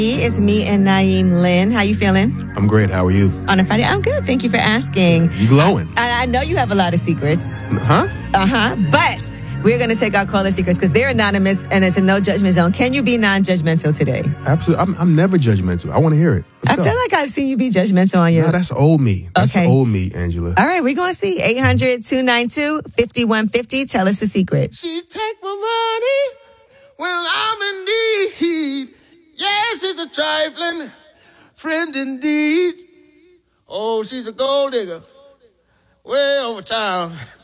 It's me and Naeem Lynn. How you feeling? I'm great. How are you? On a Friday? I'm good. Thank you for asking. You glowing. I know you have a lot of secrets. Huh? But we're going to take our caller secrets because they're anonymous and it's a no judgment zone. Can you be non-judgmental today? Absolutely. I'm never judgmental. I want to hear it. I feel like I've seen you be judgmental on your... No, that's old me. That's old me, Angela. All right, we're going to see. 800-292-5150. Tell us the secret. She take my money when I'm in need. Yes, she's a trifling friend indeed. Oh, she's a gold digger way over town.